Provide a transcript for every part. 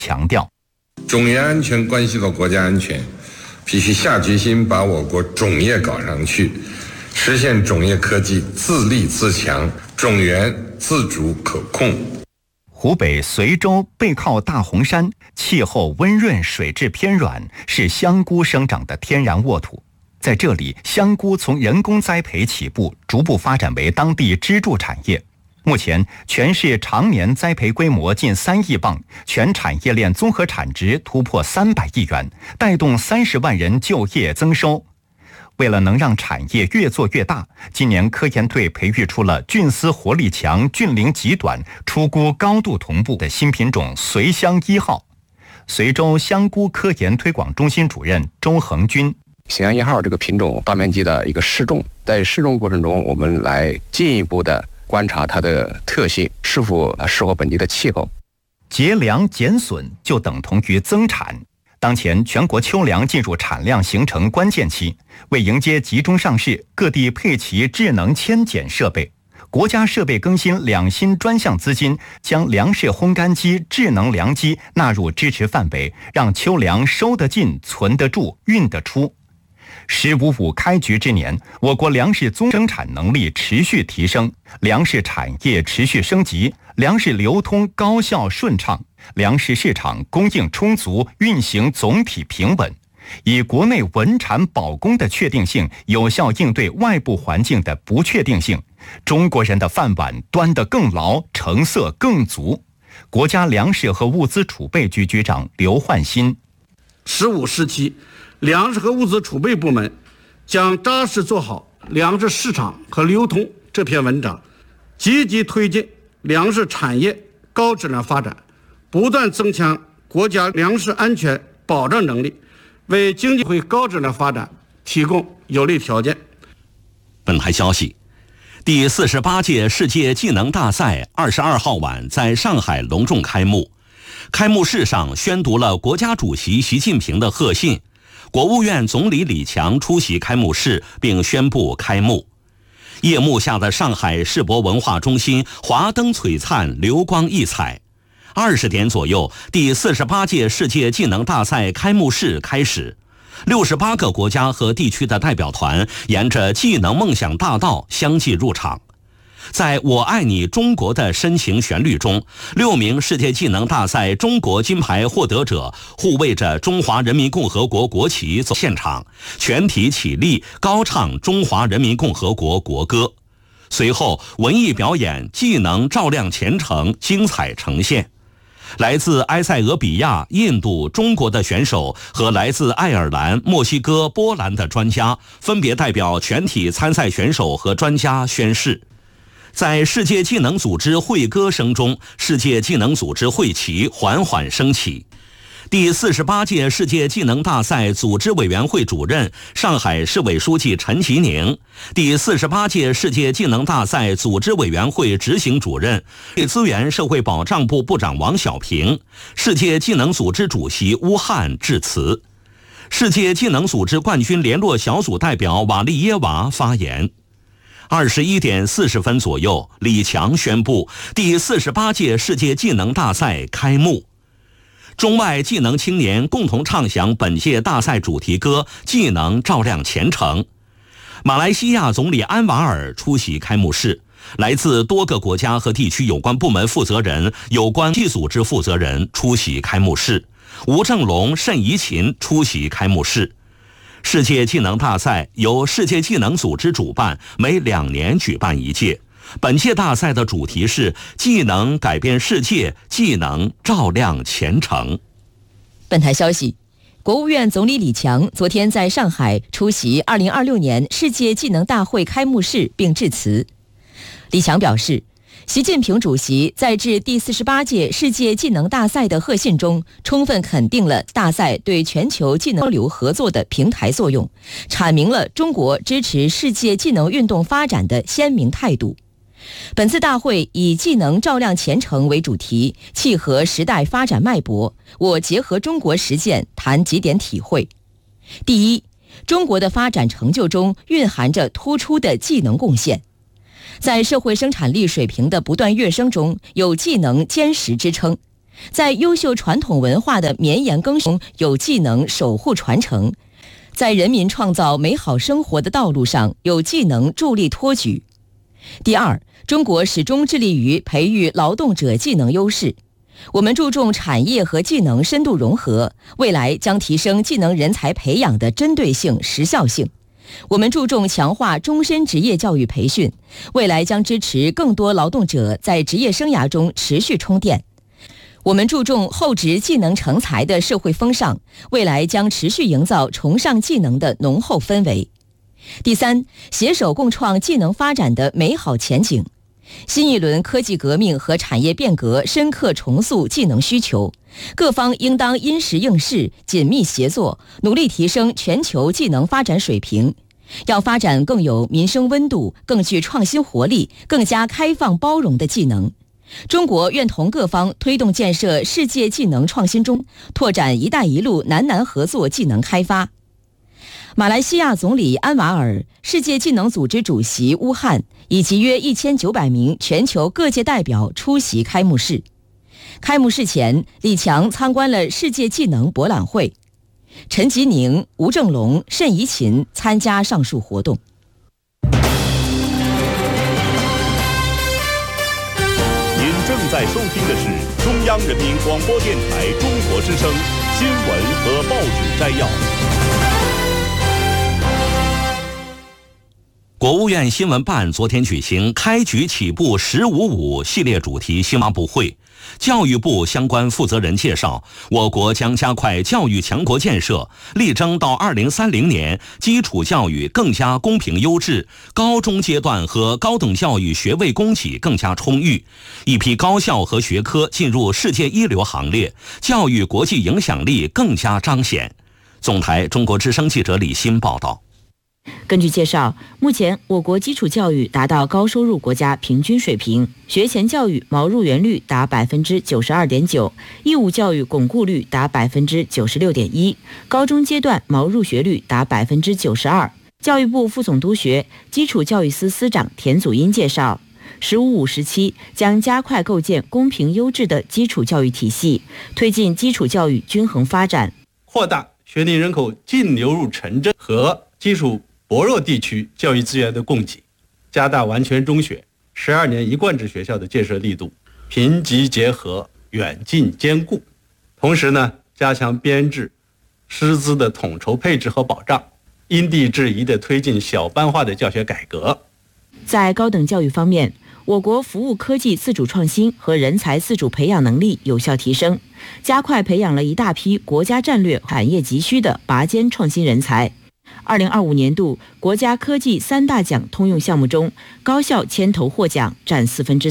强调， 种业安全关系到国家安全，必须下决心把我国种业搞上去，实现种业科技自立自强，种源自主可控。 湖北随州背靠大洪山，气候温润，水质偏软，是香菇生长的天然沃土。在这里，香菇从人工栽培起步，逐步发展为当地支柱产业。目前，全市常年栽培规模近3亿磅，全产业链综合产值突破300亿元，带动30万人就业增收。为了能让产业越做越大，今年科研队培育出了菌丝活力强、菌龄极短、出菇高度同步的新品种随香1号。随州香菇科研推广中心主任周恒军， 随香1号这个品种大面积的一个试种，在试种过程中，我们来进一步的观察它的特性是否适合本地的气候。 节粮减损就等同于增产。当前全国秋粮进入产量形成关键期，为迎接集中上市，各地配齐智能签检设备。国家设备更新2新专项资金，将粮食烘干机、智能粮机纳入支持范围，让秋粮收得进、存得住、运得出。“15+5”开局之年，我国粮食总生产能力持续提升，粮食产业持续升级，粮食流通高效顺畅，粮食市场供应充足，运行总体平稳。以国内稳产保供的确定性，有效应对外部环境的不确定性，中国人的饭碗端得更牢，成色更足。国家粮食和物资储备局局长刘焕新 ，15时期，粮食和物资储备部门将扎实做好粮食市场和流通这篇文章，积极推进粮食产业高质量发展，不断增强国家粮食安全保障能力，为经济会高质量发展提供有利条件。 本台消息，第48届世界技能大赛22号晚在上海隆重开幕。开幕式上宣读了国家主席习近平的贺信，国务院总理李强出席开幕式并宣布开幕。夜幕下的上海世博文化中心华灯璀璨，流光溢彩。20点左右，第48届世界技能大赛开幕式开始。68个国家和地区的代表团沿着技能梦想大道相继入场。在我爱你中国的深情旋律中，6名世界技能大赛中国金牌获得者护卫着中华人民共和国国旗走现场，全体起立高唱中华人民共和国国歌。随后文艺表演技能照亮前程精彩呈现。来自埃塞俄比亚、印度、中国的选手和来自爱尔兰、墨西哥、波兰的专家分别代表全体参赛选手和专家宣誓。在世界技能组织会歌声中，世界技能组织会旗缓缓升起。第48届世界技能大赛组织委员会主任、上海市委书记陈吉宁，第48届世界技能大赛组织委员会执行主任、资源社会保障部部长王小平，世界技能组织主席乌汉致辞。世界技能组织冠军联络小组代表瓦利耶娃发言。21点40分左右，李强宣布第48届世界技能大赛开幕。中外技能青年共同唱响本届大赛主题歌《技能照亮前程》。马来西亚总理安瓦尔出席开幕式，来自多个国家和地区有关部门负责人、有关技组织负责人出席开幕式。吴正龙、谌怡琴出席开幕式。世界技能大赛由世界技能组织主办，每2年举办一届。本届大赛的主题是技能改变世界，技能照亮前程。 本台消息，国务院总理李强昨天在上海出席2026年世界技能大会开幕式并致辞。李强表示，习近平主席在致第48届世界技能大赛的贺信中，充分肯定了大赛对全球技能交流合作的平台作用，阐明了中国支持世界技能运动发展的鲜明态度。本次大会以技能照亮前程为主题，契合时代发展脉搏，我结合中国实践谈几点体会。第一，中国的发展成就中蕴含着突出的技能贡献。在社会生产力水平的不断跃升中，有技能坚实支撑。 在优秀传统文化的绵延更新中有技能守护传承，在人民创造美好生活的道路上有技能助力托举。第二，中国始终致力于培育劳动者技能优势。我们注重产业和技能深度融合，未来将提升技能人才培养的针对性、时效性。我们注重强化终身职业教育培训，未来将支持更多劳动者在职业生涯中持续充电。我们注重厚植技能成才的社会风尚，未来将持续营造崇尚技能的浓厚氛围。第三，携手共创技能发展的美好前景。新一轮科技革命和产业变革深刻重塑技能需求，各方应当因时应势，紧密协作，努力提升全球技能发展水平。要发展更有民生温度、更具创新活力、更加开放包容的技能。中国愿同各方推动建设世界技能创新中，拓展“一带一路”南合作技能开发。马来西亚总理安瓦尔、世界技能组织主席乌汉以及约1900名全球各界代表出席开幕式。开幕式前，李强参观了世界技能博览会。陈吉宁、吴正龙、慎怡琴参加上述活动。 您正在收听的是中央人民广播电台中国之声新闻和报纸摘要。 国务院新闻办昨天举行开局起步“15.5”系列主题新发布会，教育部相关负责人介绍，我国将加快教育强国建设，力争到2030年，基础教育更加公平优质，高中阶段和高等教育学位供给更加充裕，一批高校和学科进入世界一流行列，教育国际影响力更加彰显。总台中国之声记者李欣报道。 根据介绍，目前我国基础教育达到高收入国家平均水平，学前教育毛入园率达92.9%，义务教育巩固率达96.1%，高中阶段毛入学率达92%。教育部副总督学、基础教育司司长田祖荫介绍，“15.5”时期将加快构建公平优质的基础教育体系，推进基础教育均衡发展， 扩大学龄人口净流入城镇和基础薄弱地区教育资源的供给，加大完全中学、12年一贯制学校的建设力度，贫瘠结合，远近兼顾。同时呢，加强编制、师资的统筹配置和保障，因地制宜地推进小班化的教学改革。 在高等教育方面，我国服务科技自主创新和人才自主培养能力有效提升，加快培养了一大批国家战略产业急需的拔尖创新人才。2025年度国家科技3大奖通用项目中，高校牵头获奖占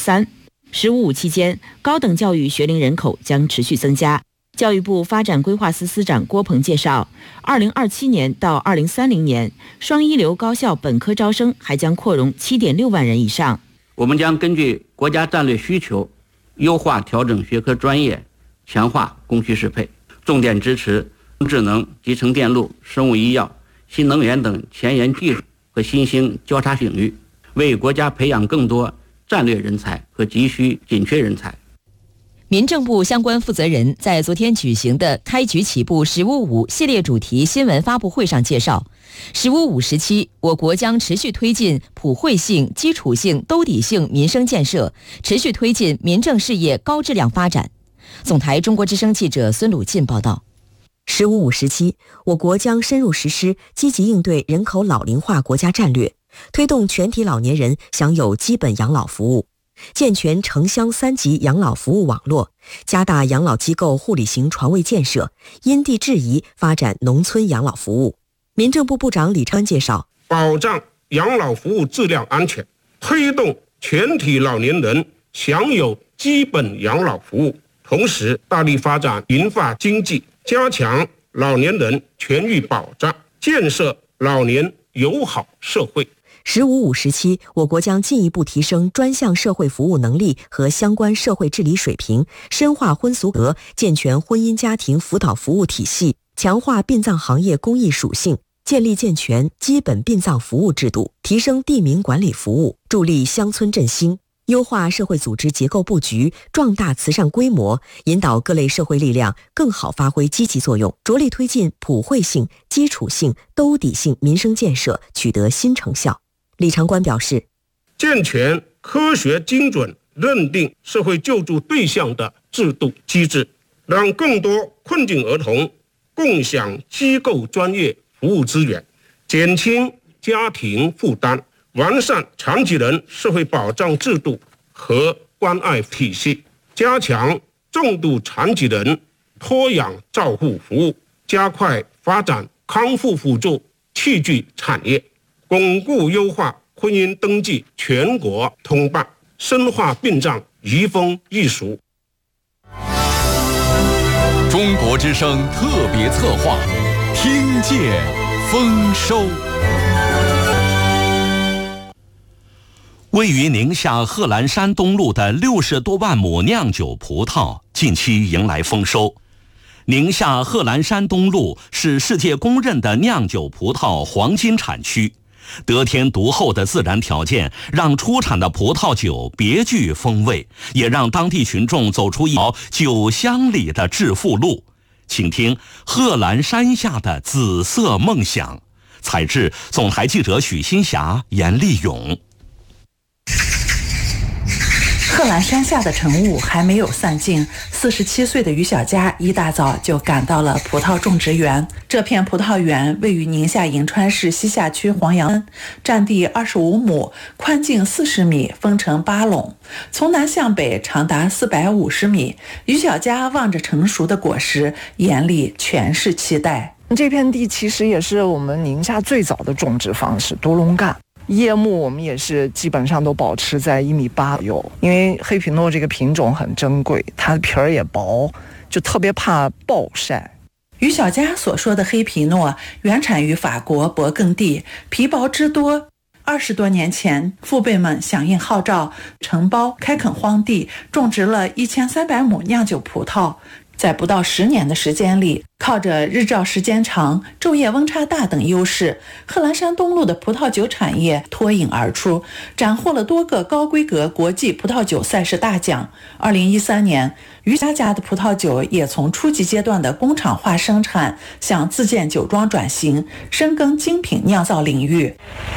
3/4。“15.5”期间，高等教育学龄人口将持续增加。教育部发展规划司司长郭鹏介绍，2027年到2030年，双一流高校本科招生还将扩容7.6万人以上。 我们将根据国家战略需求，优化调整学科专业，强化供需适配，重点支持智能、集成电路、生物医药、新能源等前沿技术和新兴交叉领域，为国家培养更多战略人才和急需紧缺人才。 民政部相关负责人在昨天举行的开局起步“15.5”系列主题新闻发布会上介绍，“15.5”时期，我国将持续推进普惠性、基础性、兜底性民生建设，持续推进民政事业高质量发展。总台中国之声记者孙鲁进报道。 “15.5”时期，我国将深入实施积极应对人口老龄化国家战略，推动全体老年人享有基本养老服务，健全城乡3级养老服务网络，加大养老机构护理型床位建设，因地制宜发展农村养老服务。民政部部长李昌介绍， 保障养老服务质量安全，推动全体老年人享有基本养老服务，同时大力发展银发经济，加强老年人权益保障，建设老年友好社会。 “15.5”时期，我国将进一步提升专项社会服务能力和相关社会治理水平，深化婚俗隔，健全婚姻家庭辅导服务体系，强化殡葬行业公益属性，建立健全基本殡葬服务制度，提升地名管理服务，助力乡村振兴。 优化社会组织结构布局，壮大慈善规模，引导各类社会力量更好发挥积极作用，着力推进普惠性、基础性、兜底性民生建设取得新成效。李长官表示， 健全科学精准认定社会救助对象的制度机制，让更多困境儿童共享机构专业服务资源，减轻家庭负担，完善残疾人社会保障制度和关爱体系，加强重度残疾人托养照护服务，加快发展康复辅助器具产业，巩固优化婚姻登记全国通办，深化殡葬移风易俗。 中国之声特别策划，听见丰收。 位于宁夏贺兰山东路的60多万亩酿酒葡萄近期迎来丰收。宁夏贺兰山东路是世界公认的酿酒葡萄黄金产区，得天独厚的自然条件让出产的葡萄酒别具风味，也让当地群众走出一条酒乡里的致富路。请听贺兰山下的紫色梦想。采制总台记者许新霞、严立勇。 贺兰山下的晨雾还没有散尽，47岁的于小佳一大早就赶到了葡萄种植园。这片葡萄园位于宁夏银川市西夏区黄杨村，占地25亩，宽径40米，分成8垄，从南向北长达450米。于小佳望着成熟的果实，眼里全是期待。 这片地其实也是我们宁夏最早的种植方式，独龙干。叶木我们也是基本上都保持在1.8米左右，因为黑皮诺这个品种很珍贵，它的皮儿也薄，就特别怕暴晒。 于小佳所说的黑皮诺原产于法国勃艮第，皮薄汁多。20多年前，父辈们响应号召，承包开垦荒地，种植了1300亩酿酒葡萄。在不到10年的时间里，靠着日照时间长、昼夜温差大等优势，贺兰山东路的葡萄酒产业脱颖而出，斩获了多个高规格国际葡萄酒赛事大奖。2013年，于家的葡萄酒也从初级阶段的工厂化生产向自建酒庄转型，深耕精品酿造领域。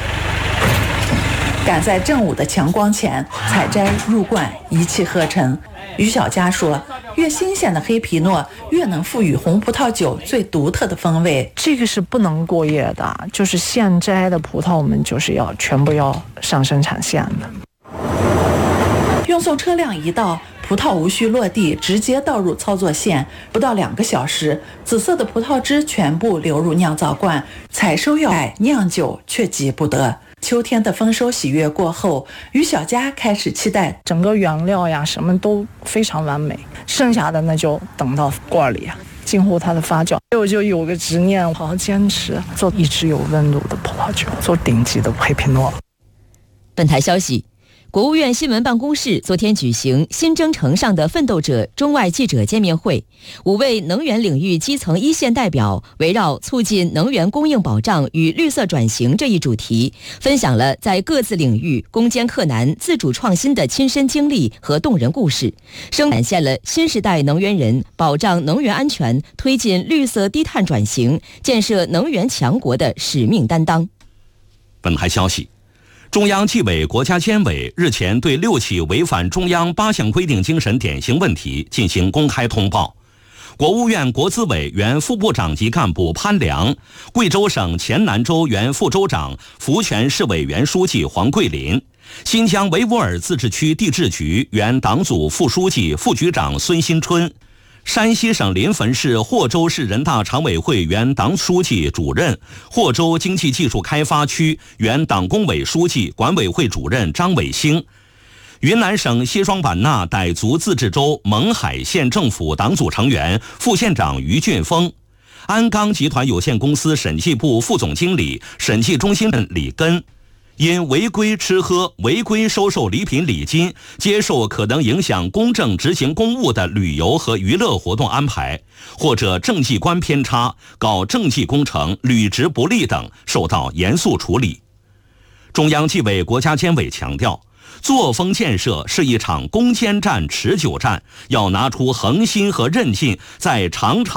赶在正午的强光前采摘入罐，一气呵成。于小佳说，越新鲜的黑皮诺越能赋予红葡萄酒最独特的风味。 这个是不能过夜的，就是现摘的葡萄我们就是要全部要上生产线的。 运送车辆一到，葡萄无需落地，直接倒入操作线，不到2个小时，紫色的葡萄汁全部流入酿造罐，采收要快，酿酒却急不得。秋天的丰收喜悦过后，于小佳开始期待整个原料呀什么都非常完美，剩下的那就等到罐里近乎它的发酵。我就有个执念，好好坚持做一直有温度的葡萄酒，做顶级的黑皮诺。 本台消息，国务院新闻办公室昨天举行新征程上的奋斗者中外记者见面会，5位能源领域基层一线代表围绕促进能源供应保障与绿色转型这一主题，分享了在各自领域攻坚克难、自主创新的亲身经历和动人故事，展现了新时代能源人保障能源安全、推进绿色低碳转型、建设能源强国的使命担当。 本台消息，中央纪委国家监委日前对6起违反中央8项规定精神典型问题进行公开通报。国务院国资委原副部长级干部潘良，贵州省黔南州原副州长、福泉市委原书记黄桂林，新疆维吾尔自治区地质局原党组副书记、副局长孙新春，山西省临汾市霍州市人大常委会原党书记主任、霍州经济技术开发区原党工委书记、管委会主任张伟星，云南省西双版纳傣族自治州勐海县政府党组成员、副县长于俊峰，鞍钢集团有限公司审计部副总经理、审计中心李根，因违规吃喝、违规收受礼品礼金、接受可能影响公正执行公务的旅游和娱乐活动安排，或者政绩观偏差、搞政绩工程、履职不力等，受到严肃处理。中央纪委国家监委强调， 作风建设是一场攻坚战、持久战，要拿出恒心和韧劲，在场场